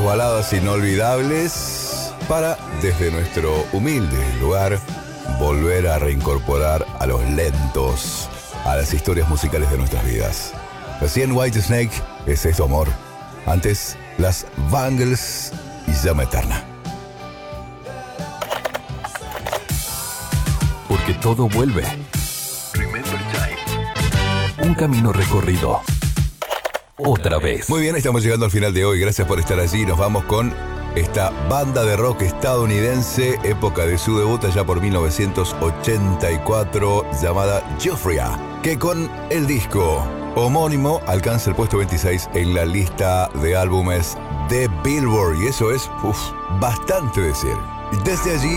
baladas inolvidables para, desde nuestro humilde lugar, volver a reincorporar a los lentos a las historias musicales de nuestras vidas. Recién Whitesnake, Ese es tu amor. Antes, las Bangles y Llama Eterna. Porque todo vuelve. Remember Time. Un camino recorrido. Otra vez. Muy bien, estamos llegando al final de hoy. Gracias por estar allí. Nos vamos con esta banda de rock estadounidense, época de su debut allá por 1984, llamada Euphoria, que con el disco homónimo alcanza el puesto 26 en la lista de álbumes de Billboard. Y eso es bastante decir. Desde allí